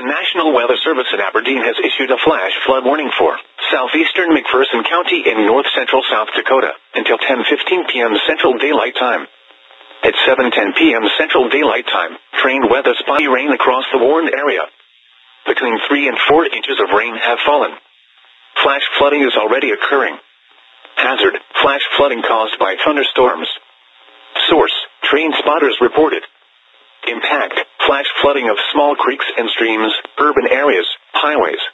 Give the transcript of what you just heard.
National Weather Service in Aberdeen has issued a flash flood warning for southeastern McPherson County in north-central South Dakota until 10:15 p.m. Central Daylight Time. At 7:10 p.m. Central Daylight Time, trained weather spotty rain across the warned area. Between 3 and 4 inches of rain have fallen. Flash flooding is already occurring. Hazard, flash flooding caused by thunderstorms. Source, train spotters reported. Impact, flash flooding of small creeks and streams, urban areas, highways,